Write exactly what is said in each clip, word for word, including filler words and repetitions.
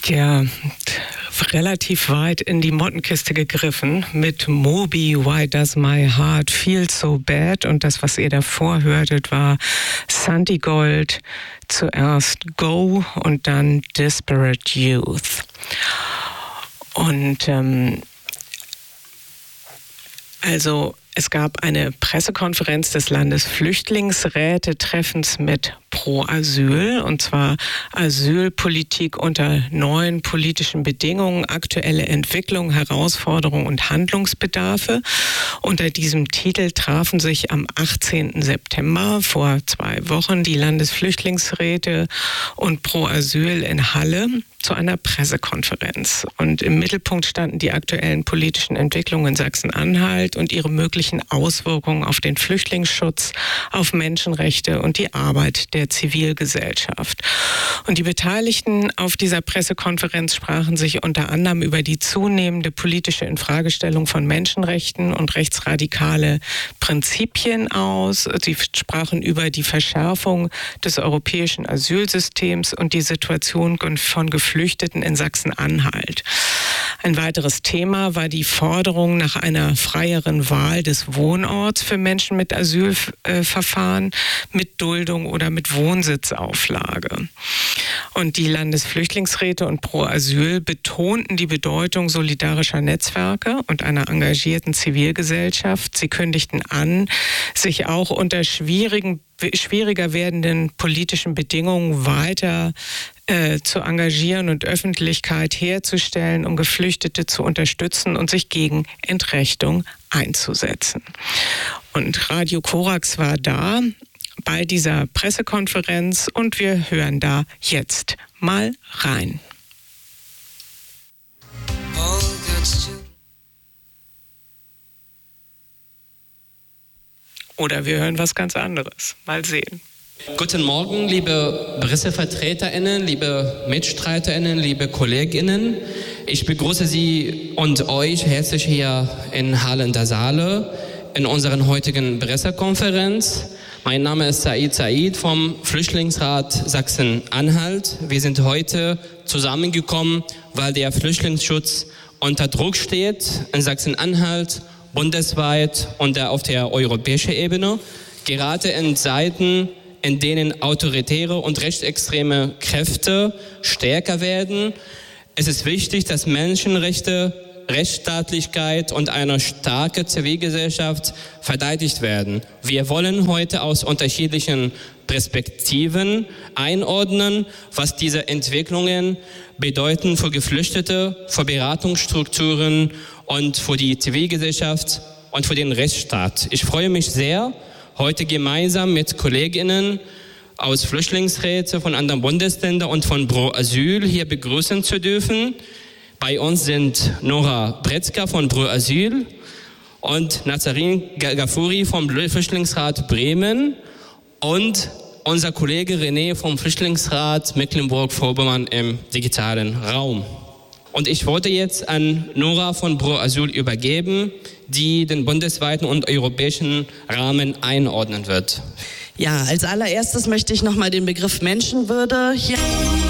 Ja, relativ weit in die Mottenkiste gegriffen mit Moby, Why Does My Heart Feel So Bad? Und das, was ihr davor hörtet, war Santigold, zuerst Go und dann Disparate Youth. Und ähm, also es gab eine Pressekonferenz des Landesflüchtlingsrätetreffens mit Pro Asyl, und zwar Asylpolitik unter neuen politischen Bedingungen, aktuelle Entwicklung, Herausforderungen und Handlungsbedarfe. Unter diesem Titel trafen sich am achtzehnten September vor zwei Wochen die Landesflüchtlingsräte und Pro Asyl in Halle zu einer Pressekonferenz. Und im Mittelpunkt standen die aktuellen politischen Entwicklungen in Sachsen-Anhalt und ihre möglichen Auswirkungen auf den Flüchtlingsschutz, auf Menschenrechte und die Arbeit der Zivilgesellschaft. Und die Beteiligten auf dieser Pressekonferenz sprachen sich unter anderem über die zunehmende politische Infragestellung von Menschenrechten und rechtsradikale Prinzipien aus. Sie sprachen über die Verschärfung des europäischen Asylsystems und die Situation von Geflüchteten in Sachsen-Anhalt. Ein weiteres Thema war die Forderung nach einer freieren Wahl des Wohnorts für Menschen mit Asylverfahren, mit Duldung oder mit Wohnsitzauflage. Und die Landesflüchtlingsräte und Pro Asyl betonten die Bedeutung solidarischer Netzwerke und einer engagierten Zivilgesellschaft. Sie kündigten an, sich auch unter schwierigen, schwieriger werdenden politischen Bedingungen weiter äh, zu engagieren und Öffentlichkeit herzustellen, um Geflüchtete zu unterstützen und sich gegen Entrechtung einzusetzen. Und Radio Korax war da bei dieser Pressekonferenz und wir hören da jetzt mal rein. Oder wir hören was ganz anderes. Mal sehen. Guten Morgen, liebe PressevertreterInnen, liebe MitstreiterInnen, liebe KollegInnen. Ich begrüße Sie und euch herzlich hier in Halle in der Saale in unserer heutigen Pressekonferenz. Mein Name ist Said Said vom Flüchtlingsrat Sachsen-Anhalt. Wir sind heute zusammengekommen, weil der Flüchtlingsschutz unter Druck steht in Sachsen-Anhalt, bundesweit und auf der europäischen Ebene. Gerade in Zeiten, in denen autoritäre und rechtsextreme Kräfte stärker werden. Es ist wichtig, dass Menschenrechte, Rechtsstaatlichkeit und eine starke Zivilgesellschaft verteidigt werden. Wir wollen heute aus unterschiedlichen Perspektiven einordnen, was diese Entwicklungen bedeuten für Geflüchtete, für Beratungsstrukturen und für die Zivilgesellschaft und für den Rechtsstaat. Ich freue mich sehr, heute gemeinsam mit KollegInnen aus Flüchtlingsräten von anderen Bundesländern und von Pro Asyl hier begrüßen zu dürfen. Bei uns sind Nora Bretzka von Pro Asyl und Nazarin Ghafouri vom Flüchtlingsrat Bremen und unser Kollege René vom Flüchtlingsrat Mecklenburg-Vorpommern im digitalen Raum. Und ich wollte jetzt an Nora von Pro Asyl übergeben, die den bundesweiten und europäischen Rahmen einordnen wird. Ja, als allererstes möchte ich nochmal den Begriff Menschenwürde hier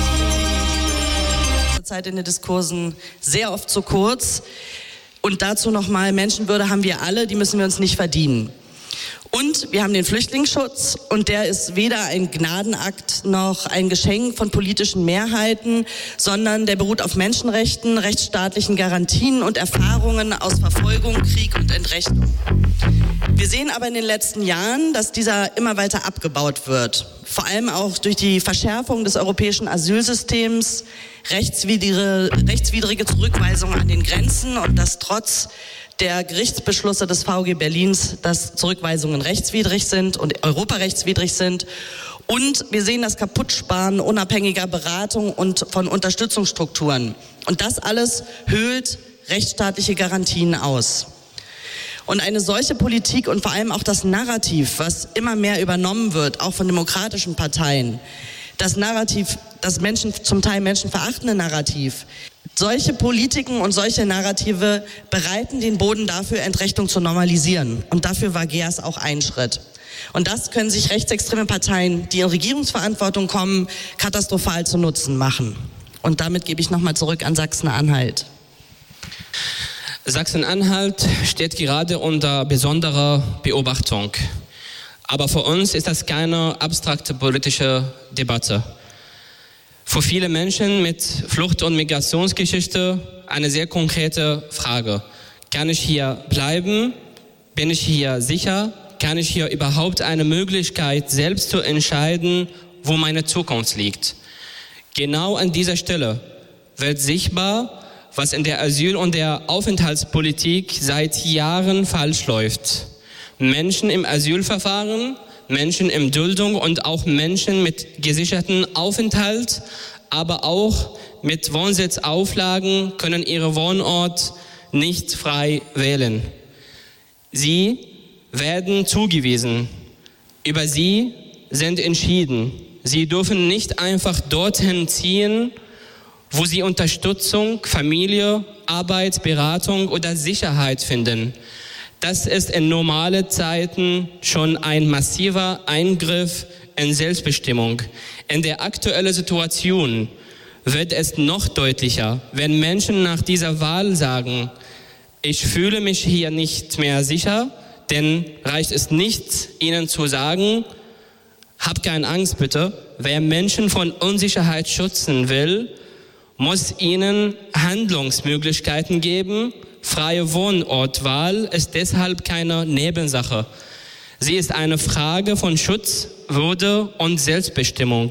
Zeit in den Diskursen sehr oft zu kurz. Und dazu nochmal, Menschenwürde haben wir alle, die müssen wir uns nicht verdienen. Und wir haben den Flüchtlingsschutz und der ist weder ein Gnadenakt noch ein Geschenk von politischen Mehrheiten, sondern der beruht auf Menschenrechten, rechtsstaatlichen Garantien und Erfahrungen aus Verfolgung, Krieg und Entrechtung. Wir sehen aber in den letzten Jahren, dass dieser immer weiter abgebaut wird. Vor allem auch durch die Verschärfung des europäischen Asylsystems, rechtswidrige, rechtswidrige Zurückweisungen an den Grenzen und das trotz der Gerichtsbeschlüsse des V G Berlins, dass Zurückweisungen rechtswidrig sind und europarechtswidrig sind. Und wir sehen das Kaputtsparen unabhängiger Beratung und von Unterstützungsstrukturen. Und das alles höhlt rechtsstaatliche Garantien aus. Und eine solche Politik und vor allem auch das Narrativ, was immer mehr übernommen wird, auch von demokratischen Parteien, das Narrativ, das Menschen, zum Teil menschenverachtende Narrativ, solche Politiken und solche Narrative bereiten den Boden dafür, Entrechtung zu normalisieren. Und dafür war G E A S auch ein Schritt. Und das können sich rechtsextreme Parteien, die in Regierungsverantwortung kommen, katastrophal zu Nutzen machen. Und damit gebe ich nochmal zurück an Sachsen-Anhalt. Sachsen-Anhalt steht gerade unter besonderer Beobachtung. Aber für uns ist das keine abstrakte politische Debatte. Für viele Menschen mit Flucht- und Migrationsgeschichte eine sehr konkrete Frage. Kann ich hier bleiben? Bin ich hier sicher? Kann ich hier überhaupt eine Möglichkeit, selbst zu entscheiden, wo meine Zukunft liegt? Genau an dieser Stelle wird sichtbar, was in der Asyl- und der Aufenthaltspolitik seit Jahren falsch läuft. Menschen im Asylverfahren, Menschen in Duldung und auch Menschen mit gesichertem Aufenthalt, aber auch mit Wohnsitzauflagen können ihren Wohnort nicht frei wählen. Sie werden zugewiesen. Über sie sind entschieden. Sie dürfen nicht einfach dorthin ziehen, wo sie Unterstützung, Familie, Arbeit, Beratung oder Sicherheit finden. Das ist in normalen Zeiten schon ein massiver Eingriff in Selbstbestimmung. In der aktuellen Situation wird es noch deutlicher, wenn Menschen nach dieser Wahl sagen, ich fühle mich hier nicht mehr sicher, denn reicht es nicht, ihnen zu sagen, hab keine Angst bitte, wer Menschen von Unsicherheit schützen will, muss ihnen Handlungsmöglichkeiten geben. Freie Wohnortwahl ist deshalb keine Nebensache. Sie ist eine Frage von Schutz, Würde und Selbstbestimmung.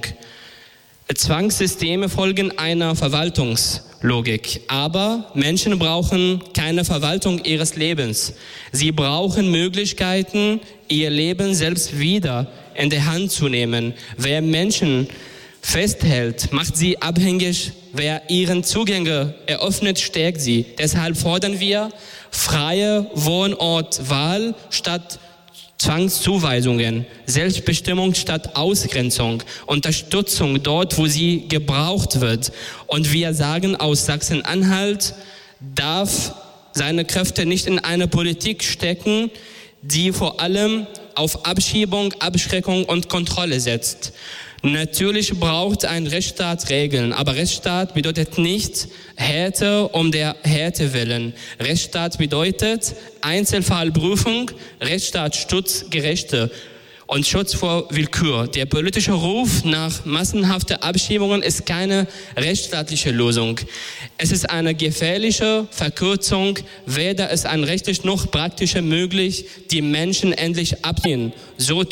Zwangssysteme folgen einer Verwaltungslogik, aber Menschen brauchen keine Verwaltung ihres Lebens. Sie brauchen Möglichkeiten, ihr Leben selbst wieder in die Hand zu nehmen. Wer Menschen festhält, macht sie abhängig. Wer ihren Zugänge eröffnet, stärkt sie. Deshalb fordern wir freie Wohnortwahl statt Zwangszuweisungen, Selbstbestimmung statt Ausgrenzung, Unterstützung dort, wo sie gebraucht wird. Und wir sagen aus Sachsen-Anhalt, darf seine Kräfte nicht in eine Politik stecken, die vor allem auf Abschiebung, Abschreckung und Kontrolle setzt. Natürlich braucht ein Rechtsstaat Regeln, aber Rechtsstaat bedeutet nicht Härte um der Härte willen. Rechtsstaat bedeutet Einzelfallprüfung, Rechtsstaat Schutz Gerechte und Schutz vor Willkür. Der politische Ruf nach massenhaften Abschiebungen ist keine rechtsstaatliche Lösung. Es ist eine gefährliche Verkürzung, weder ist ein rechtlich noch praktisch möglich, die Menschen endlich abziehen. So